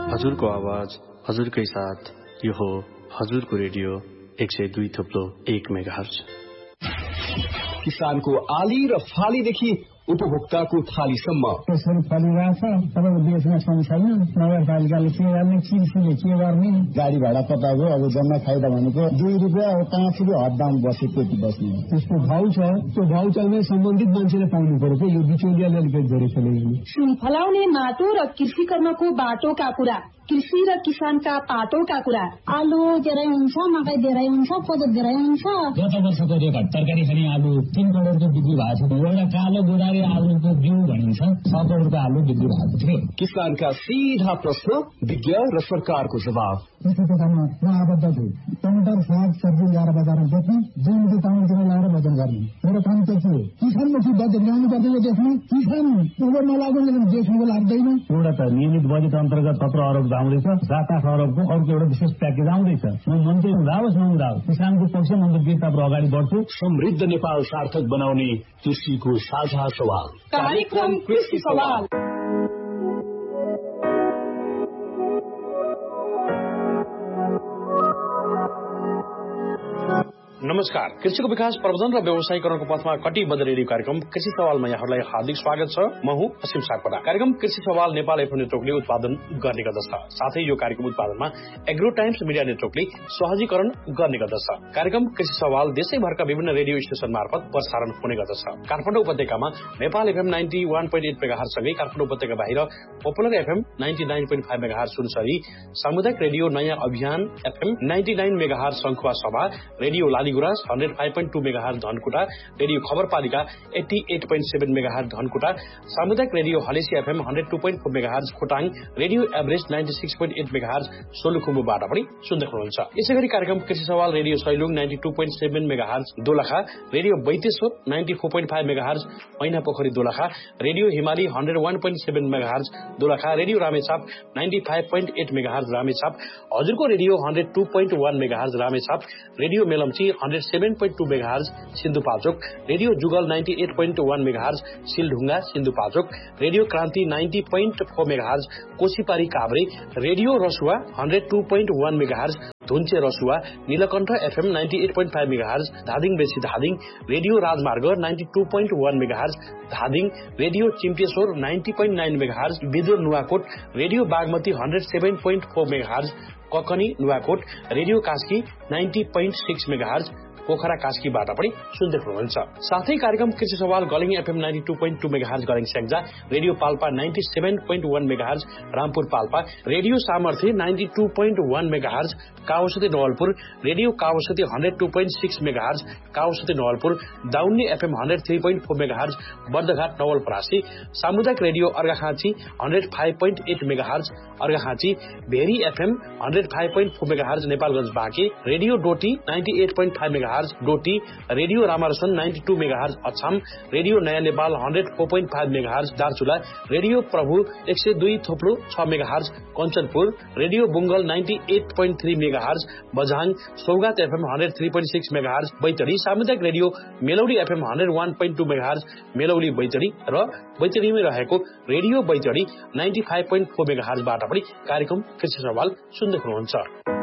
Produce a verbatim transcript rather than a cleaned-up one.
हजुरको आवाज हजुरकै साथ यो हो हजुरको रेडियो एक सय दुई थुप्लो एक मेगाहर्ज। किसानको आली र फालीदेखि उपभोक्ताको थालीसम्म यसरी फलिरहेछ। तपाईँको देशमा छैन, नगरपालिकाले के गर्ने, कृषिले के गर्ने, गाडी भाडा पटाएको अब जम्मा फाइदा भनेको दुई रुपियाँ पाँच रुपियाँ हददाम बस्यो त्यति बस्ने। त्यसको भाउ छ, त्यो भाउ चाहिँ सम्बन्धित मान्छेले पाउनु पर्यो कि यो बिचौलियाले अलिकति धेरै खेलेको। सुन फलाउने माटो र कृषि कर्मको बाटोका कुरा, कृषि र किसानका पाटोका कुरा। आलु धेरै हुन्छ, मकै धेरै हुन्छ, कोदो धेरै हुन्छ। गत वर्षको रेकर्ड तरकारी खाने आलु तीन करोडको बिक्री भएको छ। एउटा कालो गोदारी आलुको बिउ भनिन्छ छ करोडको आलु बिक्री भएको थियो। किसानका सीधा प्रश्न, विज्ञ र सरकारको जवाब। कृषि क्षेत्रमा म आबद्ध छु। टमाटर साग सब्जी ल्याएर बजारमा बेच्ने, जुन दुकानतिर ल्याएर वजन गर्ने। मेरो काम के थियो? किसानमुखी बजेट ल्याउनु पर्छ। यो देशमा किसान उबर नलागु भने देशको लाग्दैन। एउटा त नियमित बजेट अन्तर्गत सत्र अरब आउँदैछ, सात आठ अरबको अर्को एउटा विशेष प्याकेज आउँदैछ। म मन्त्री हुँदा होस् नहुँदा होस् किसानको पक्षमा म गिरतापुर अगाडि बढ्छु। समृद्ध नेपाल सार्थक बनाउने कृषिको साझा सवाल कार्यक्रम कृषि सवाल। नमस्कार। कृषिको विकास प्रवर्धन र व्यवसायीकरणको पथमा कटिबद्ध रेडियो कार्यक्रम कृषि सवालमा यहाँहरूलाई हार्दिक स्वागत छ। म हुँ असीम सापकोटा। कार्यक्रम कृषि सवाल नेपाल एफएम नेटवर्कले उत्पादन गर्ने गर्दछ। साथै यो कार्यक्रम उत्पादनमा एग्रो टाइम्स मिडिया नेटवर्कले सहजीकरण गर्ने गर्दछ। कार्यक्रम कृषि सवाल देशैभरका विभिन्न रेडियो स्टेशन मार्फत प्रसारण हुने गर्दछ। काठमाडौँ उपत्यकामा Nepal FM ninety one point at megahertz सँगै काठमाडौँ उपत्यका बाहिर popular FM ninety nine point five megahertz Sunsari, सामुदायिक रेडियो नयाँ अभियान एफएम नाइन्टी नाइन मेगाहर्ज सङ्खुवा सभा, radio Laligurans hundred five point two megahertz Dhankuta, radio खबरपालिका eighty at point seven megahertz Dhankuta, सामुदायिक radio Halesi FM hundred two point four megahertz Khotang, radio Everest ninety six point at megahertz सोलुखुम्बुबाट पनि सुन्दै हुनुहुन्छ। यसै गरी कार्यक्रम कृषि सवाल radio Sailung ninety two point seven megahertz Dolakha, radio Baiteshwar ninety four point five megahertz मैना पोखरी दोलखा, रेडियो हिमाली hundred one point seven megahertz Dolakha, radio Ramechhap ninety five point at megahertz Ramechhap, हजुरको radio hundred two point one megahertz Ramechhap, radio Melamchi hundred seven point two megahertz Sindhupalchok, radio Jugal ninety at point one megahertz सिलढुङ्गा Sindhupalchok, radio Kranti ninety point four megahertz कोशीपारी Kavre, radio Rasuwa hundred two point one megahertz धुन्चे Rasuwa, Neelkanth FM ninety at point five megahertz Dhading बेसी Dhading, radio राजमार्ग ninety two point one megahertz Dhading, radio चिम्टेश्वर ninety point nine megahertz Bidur Nuwakot, radio Bagmati hundred seven point four megahertz Kakani Nuwakot, radio Kaski ninety point six megahertz Pokhara कास्कीबाट पनि सुन्दै हुनुहुन्छ। साथै कार्यक्रम कृषि सवाल गलिङ FM ninety two point two megahertz गलिङ Syangja, radio Palpa ninety seven point one megahertz Rampur Palpa, radio सामर्थ्य ninety two point one megahertz काउसती Nawalpur, radio काउसती hundred two point six megahertz काउसती Nawalpur, दाउन्ने FM hundred three point four megahertz Bardaghat Nawalparasi, सामुदायिक radio Arghakhanchi hundred five point at megahertz Arghakhanchi, very FM hundred five point four megahertz Nepalgunj Banke, radio Doti ninety at point five megahertz Doti, radio रामारसन ninety two megahertz Achham, radio नयाँ Nepal hundred four point five megahertz Darchula, radio प्रभु एक सय दुई थोप्लो छ megahertz Kanchanpur, radio बुङ्गल ninety at point three megahertz Bajhang, Saugat FM hundred three point six megahertz Baitadi, सामुदायिक radio मेलौडी FM hundred one point two megahertz Melauli Baitadi र बैतडीमै रहेको radio Baitadi ninety five point four मेगाहर्जबाट पनि कार्यक्रम कृषि सवाल सुन्दै हुनुहुन्छ।